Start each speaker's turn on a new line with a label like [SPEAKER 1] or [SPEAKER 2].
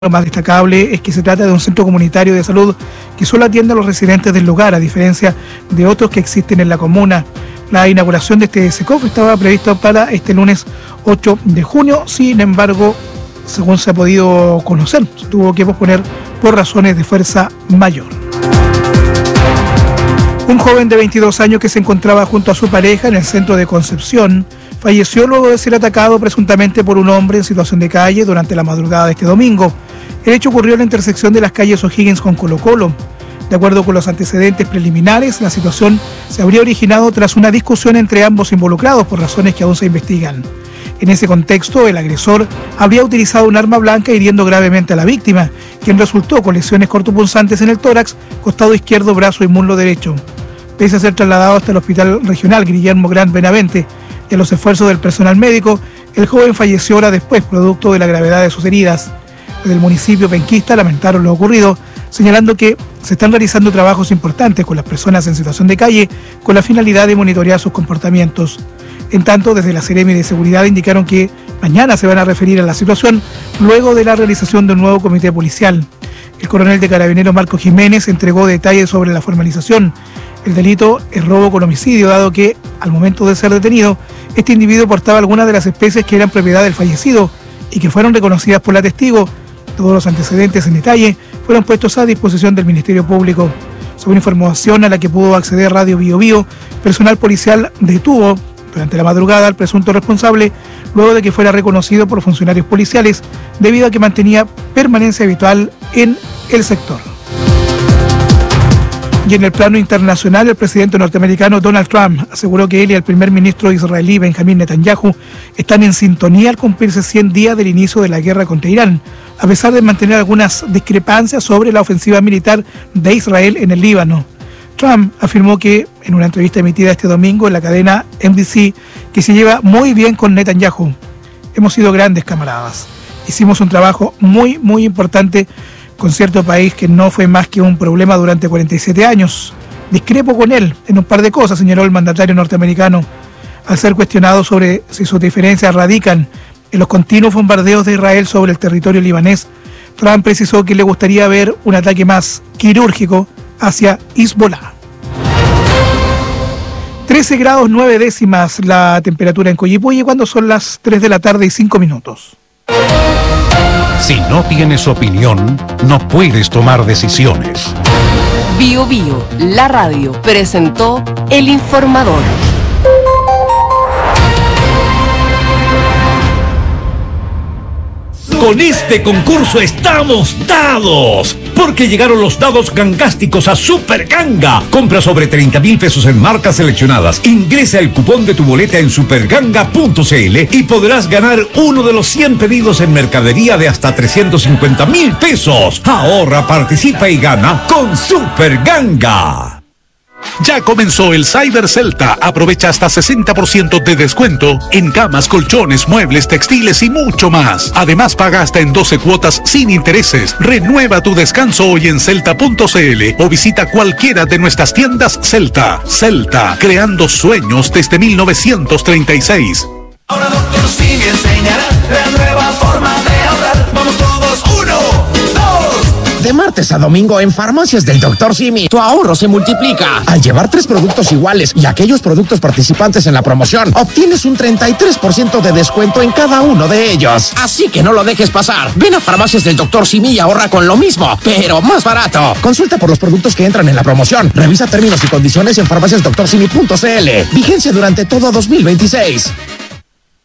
[SPEAKER 1] Lo más destacable es que se trata de un centro comunitario de salud que solo atiende a los residentes del lugar, a diferencia de otros que existen en la comuna. La inauguración de este SECOF estaba prevista para este lunes 8 de junio, sin embargo, según se ha podido conocer, se tuvo que posponer por razones de fuerza mayor. Un joven de 22 años que se encontraba junto a su pareja en el centro de Concepción falleció luego de ser atacado presuntamente por un hombre en situación de calle durante la madrugada de este domingo. El hecho ocurrió en la intersección de las calles O'Higgins con Colo Colo. De acuerdo con los antecedentes preliminares, la situación se habría originado tras una discusión entre ambos involucrados por razones que aún se investigan. En ese contexto, el agresor habría utilizado un arma blanca hiriendo gravemente a la víctima, quien resultó con lesiones cortopunzantes en el tórax, costado izquierdo, brazo y muslo derecho. Pese a ser trasladado hasta el Hospital Regional Guillermo Gran Benavente y a los esfuerzos del personal médico, el joven falleció horas después, producto de la gravedad de sus heridas. Desde el municipio penquista lamentaron lo ocurrido, señalando que se están realizando trabajos importantes con las personas en situación de calle con la finalidad de monitorear sus comportamientos. En tanto, desde la Seremi de Seguridad indicaron que mañana se van a referir a la situación luego de la realización de un nuevo comité policial. El coronel de Carabineros Marco Jiménez entregó detalles sobre la formalización. El delito es robo con homicidio, dado que, al momento de ser detenido, este individuo portaba algunas de las especies que eran propiedad del fallecido y que fueron reconocidas por la testigo. Todos los antecedentes en detalle fueron puestos a disposición del Ministerio Público. Según información a la que pudo acceder Radio Bio Bio, personal policial detuvo durante la madrugada al presunto responsable luego de que fuera reconocido por funcionarios policiales debido a que mantenía permanencia habitual en el sector. Y en el plano internacional, el presidente norteamericano Donald Trump aseguró que él y el primer ministro israelí Benjamín Netanyahu están en sintonía al cumplirse 100 días del inicio de la guerra contra Irán, a pesar de mantener algunas discrepancias sobre la ofensiva militar de Israel en el Líbano. Trump afirmó que, en una entrevista emitida este domingo en la cadena NBC, que se lleva muy bien con Netanyahu. Hemos sido grandes camaradas. Hicimos un trabajo muy importante con cierto país que no fue más que un problema durante 47 años. Discrepo con él en un par de cosas, señaló el mandatario norteamericano. Al ser cuestionado sobre si sus diferencias radican en los continuos bombardeos de Israel sobre el territorio libanés, Trump precisó que le gustaría ver un ataque más quirúrgico hacia Hezbollah. 13 grados 9 décimas la temperatura en Coyipulli cuando son las 3 de la tarde y 5 minutos.
[SPEAKER 2] Si no tienes opinión, no puedes tomar decisiones.
[SPEAKER 3] Bio Bio, la radio, presentó El Informador.
[SPEAKER 4] Con este concurso estamos dados, porque llegaron los dados gangásticos a Super Ganga. Compra sobre 30,000 pesos en marcas seleccionadas. Ingresa el cupón de tu boleta en superganga.cl y podrás ganar uno de los 100 pedidos en mercadería de hasta 350,000 pesos. Ahorra, participa y gana con Super Ganga.
[SPEAKER 2] Ya comenzó el Cyber Celta. Aprovecha hasta 60% de descuento en camas, colchones, muebles, textiles y mucho más. Además, paga hasta en 12 cuotas sin intereses. Renueva tu descanso hoy en celta.cl o visita cualquiera de nuestras tiendas Celta. Celta, creando sueños desde 1936.
[SPEAKER 5] Ahora Dr. Simi enseñará la nueva forma de ahorrar. Vamos todos, 1, 2.
[SPEAKER 6] De martes a domingo en Farmacias del Dr. Simi, tu ahorro se multiplica. Al llevar 3 productos iguales y aquellos productos participantes en la promoción, obtienes un 33% de descuento en cada uno de ellos. Así que no lo dejes pasar. Ven a Farmacias del Dr. Simi y ahorra con lo mismo, pero más barato. Consulta por los productos que entran en la promoción. Revisa términos y condiciones en farmaciasdoctorsimi.cl. Vigencia durante todo 2026.